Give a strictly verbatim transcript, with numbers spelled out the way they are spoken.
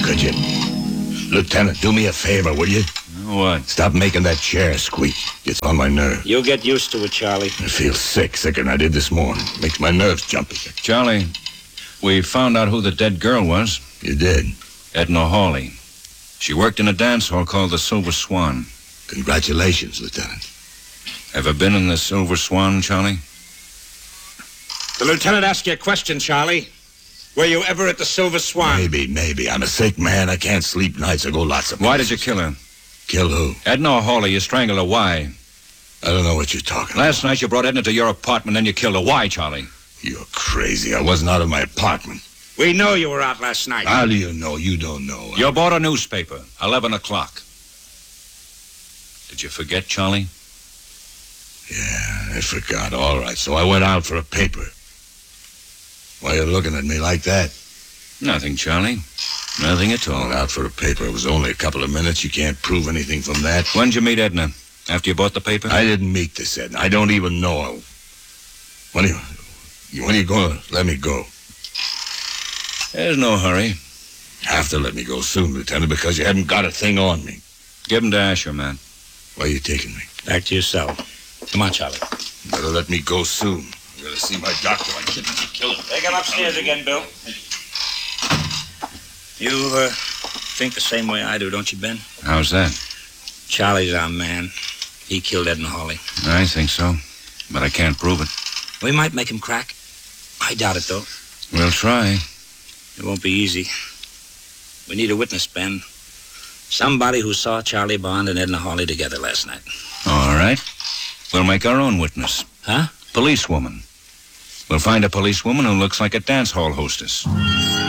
could you? Lieutenant, do me a favor, will you? What? Stop making that chair squeak. It's on my nerve. You'll get used to it, Charlie. I feel sick, sicker than I did this morning. Makes my nerves jumpy. Charlie, we found out who the dead girl was. You did? Edna Hawley. She worked in a dance hall called the Silver Swan. Congratulations, Lieutenant. Ever been in the Silver Swan, Charlie? The lieutenant asked you a question, Charlie. Were you ever at the Silver Swan? Maybe, maybe. I'm a sick man. I can't sleep nights. I go lots of places. Why did you kill her? Kill who? Edna Hawley. You strangled her. Why? I don't know what you're talking about. Last night you brought Edna to your apartment, then you killed her. Why, Charlie? You're crazy. I wasn't out of my apartment. We know you were out last night. How do you know? You don't know. You bought a newspaper. Eleven o'clock. Did you forget, Charlie? Yeah, I forgot. All right, so I went out for a paper. Why are you looking at me like that? Nothing, Charlie. Nothing at I all. went out for a paper. It was only a couple of minutes. You can't prove anything from that. When'd you meet Edna? After you bought the paper? I didn't meet this Edna. I don't even know her. When are you, when are you going to let me go? There's no hurry. Have to let me go soon, Lieutenant, because you haven't got a thing on me. Give him to Asher, man. Why are you taking me? Back to your cell. Come on, Charlie. You better let me go soon. I'm going to see my doctor. I couldn't kill him. Take him upstairs again, Bill. You, uh, think the same way I do, don't you, Ben? How's that? Charlie's our man. He killed Edna Hawley. I think so, but I can't prove it. We might make him crack. I doubt it, though. We'll try. It won't be easy. We need a witness, Ben. Somebody who saw Charlie Bond and Edna Hawley together last night. All right. We'll make our own witness. Huh? Policewoman. We'll find a policewoman who looks like a dance hall hostess.